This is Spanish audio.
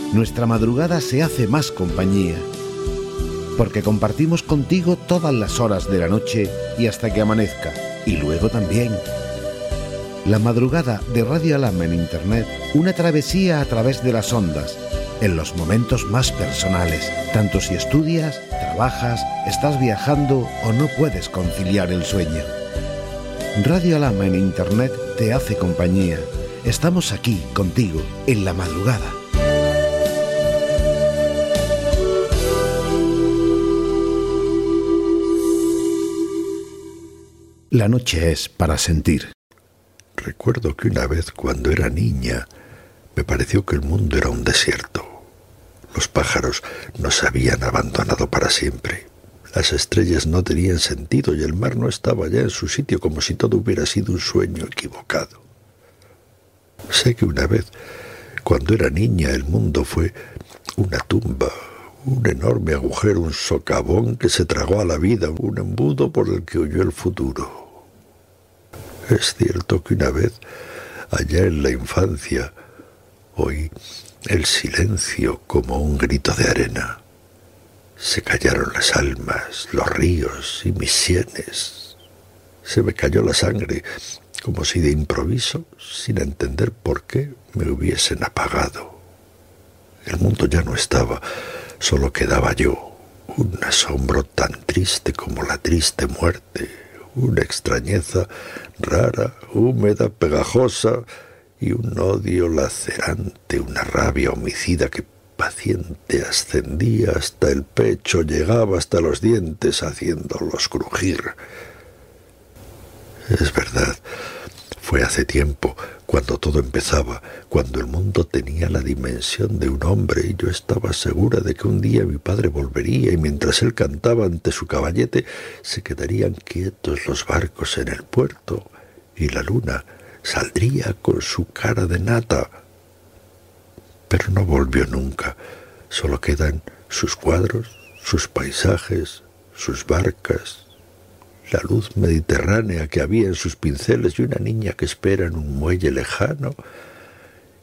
nuestra madrugada se hace más compañía, porque compartimos contigo todas las horas de la noche y hasta que amanezca, y luego también. La madrugada de Radio Alhambra en Internet, una travesía a través de las ondas, en los momentos más personales, tanto si estudias, trabajas, estás viajando o no puedes conciliar el sueño. Radio Alhambra en Internet te hace compañía. Estamos aquí contigo en la madrugada. La noche es para sentir. Recuerdo que una vez, cuando era niña, me pareció que el mundo era un desierto. Los pájaros nos habían abandonado para siempre. Las estrellas no tenían sentido y el mar no estaba ya en su sitio, como si todo hubiera sido un sueño equivocado. Sé que una vez, cuando era niña, el mundo fue una tumba, un enorme agujero, un socavón que se tragó a la vida, un embudo por el que huyó el futuro. Es cierto que una vez, allá en la infancia, oí el silencio como un grito de arena. Se callaron las almas, los ríos y mis sienes. Se me cayó la sangre, como si de improviso, sin entender por qué, me hubiesen apagado. El mundo ya no estaba, solo quedaba yo, un asombro tan triste como la triste muerte, una extrañeza rara, húmeda, pegajosa, y un odio lacerante, una rabia homicida que paciente ascendía hasta el pecho, llegaba hasta los dientes, haciéndolos crujir. Es verdad, fue hace tiempo, cuando todo empezaba, cuando el mundo tenía la dimensión de un hombre y yo estaba segura de que un día mi padre volvería y mientras él cantaba ante su caballete se quedarían quietos los barcos en el puerto y la luna saldría con su cara de nata. Pero no volvió nunca, solo quedan sus cuadros, sus paisajes, sus barcas, la luz mediterránea que había en sus pinceles y una niña que espera en un muelle lejano